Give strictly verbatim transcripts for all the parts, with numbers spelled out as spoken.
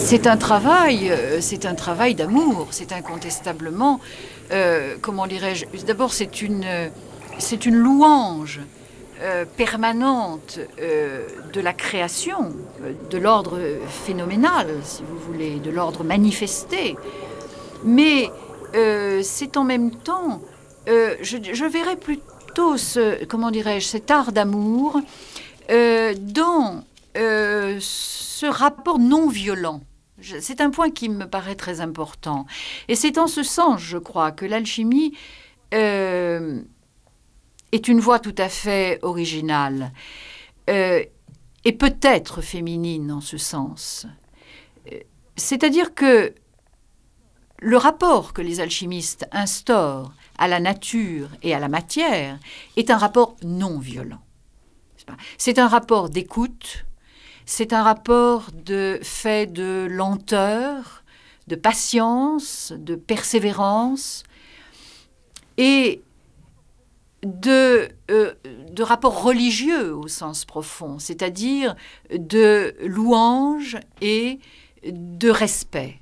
c'est un travail, euh, c'est un travail d'amour, c'est incontestablement, euh, comment dirais-je, d'abord c'est une, euh, c'est une louange euh, permanente euh, de la création, euh, de l'ordre phénoménal, si vous voulez, de l'ordre manifesté. Mais euh, c'est en même temps, euh, je, je verrais plutôt ce, comment dirais-je, cet art d'amour euh, dans euh, ce rapport non violent. Je, c'est un point qui me paraît très important. Et c'est en ce sens, je crois, que l'alchimie euh, est une voie tout à fait originale euh, et peut-être féminine en ce sens. C'est-à-dire que le rapport que les alchimistes instaurent à la nature et à la matière est un rapport non violent. C'est un rapport d'écoute, c'est un rapport de fait de lenteur, de patience, de persévérance et de, euh, de rapport religieux au sens profond, c'est-à-dire de louange et de respect.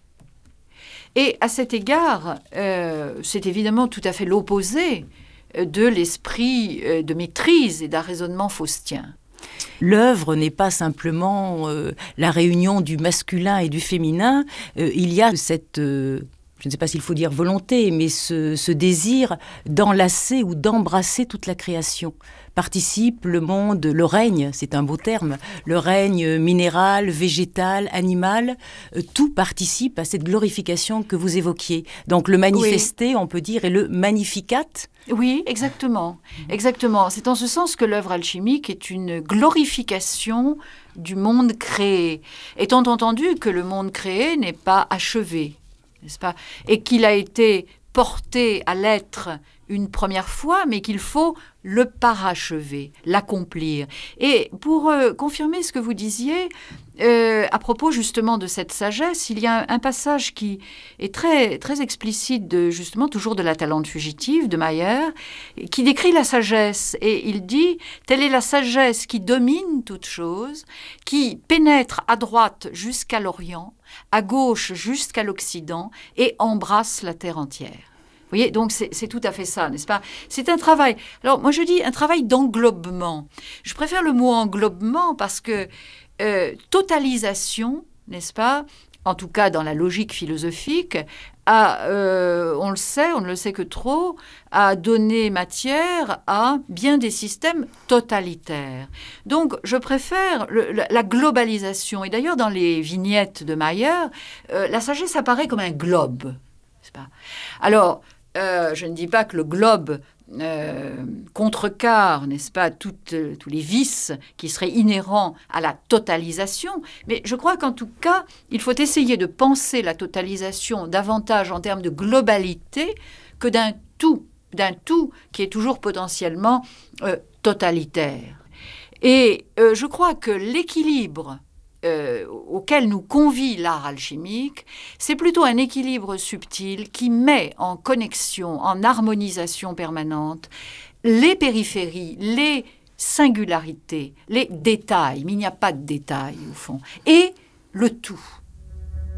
Et à cet égard, euh, c'est évidemment tout à fait l'opposé de l'esprit de maîtrise et d'un raisonnement faustien. L'œuvre n'est pas simplement euh, la réunion du masculin et du féminin. Euh, il y a cette, euh, je ne sais pas s'il faut dire volonté, mais ce, ce désir d'enlacer ou d'embrasser toute la création. Participe le monde, le règne, c'est un beau terme, le règne minéral, végétal, animal, euh, tout participe à cette glorification que vous évoquiez. Donc le manifesté, oui. On peut dire, et le magnificat. Oui, exactement, exactement. C'est en ce sens que l'œuvre alchimique est une glorification du monde créé, étant entendu que le monde créé n'est pas achevé, n'est-ce pas, et qu'il a été porté à l'être une première fois, mais qu'il faut le parachever, l'accomplir. Et pour euh, confirmer ce que vous disiez, euh, à propos justement de cette sagesse, il y a un, un passage qui est très, très explicite, de, justement toujours de la Talente fugitive de Mayer, qui décrit la sagesse. Et il dit « Telle est la sagesse qui domine toute chose, qui pénètre à droite jusqu'à l'Orient, à gauche jusqu'à l'Occident et embrasse la terre entière. » Vous voyez, donc c'est, c'est tout à fait ça, n'est-ce pas? C'est un travail, alors moi je dis un travail d'englobement. Je préfère le mot englobement parce que euh, totalisation, n'est-ce pas, en tout cas dans la logique philosophique, a, euh, on le sait, on ne le sait que trop, a donné matière à bien des systèmes totalitaires. Donc je préfère le, la, la globalisation. Et d'ailleurs dans les vignettes de Mayer, euh, la sagesse apparaît comme un globe, n'est-ce pas? Alors, Euh, je ne dis pas que le globe euh, contrecarre, n'est-ce pas, toutes, euh, tous les vices qui seraient inhérents à la totalisation, mais je crois qu'en tout cas, il faut essayer de penser la totalisation davantage en termes de globalité que d'un tout, d'un tout qui est toujours potentiellement euh, totalitaire. Et euh, je crois que l'équilibre Euh, auquel nous convie l'art alchimique, c'est plutôt un équilibre subtil qui met en connexion, en harmonisation permanente, les périphéries, les singularités, les détails, mais il n'y a pas de détails au fond, et le tout.